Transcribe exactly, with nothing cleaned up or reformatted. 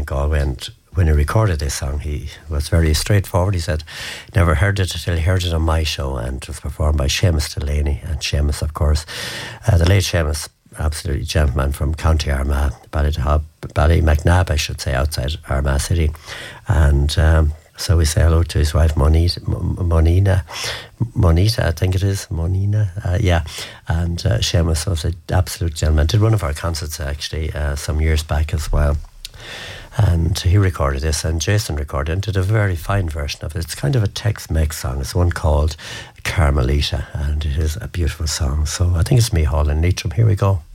Galway, and when he recorded this song, he was very straightforward. He said, never heard it until he heard it on my show, and it was performed by Seamus Delaney. And Seamus, of course, uh, the late Seamus, absolutely gentleman from County Armagh, Ballydehob, Ballymacnab, I should say, outside Armagh City. And um, so we say hello to his wife, Monita, Monina, Monita, I think it is, Monina, uh, yeah. And uh, Seamus was an absolute gentleman. Did one of our concerts, actually, uh, some years back as well. And he recorded this, and Jason recorded it and did a very fine version of it. It's kind of a Tex-Mex song. It's one called Carmelita, and it is a beautiful song. So I think it's Micheál and Leitrim. Here we go.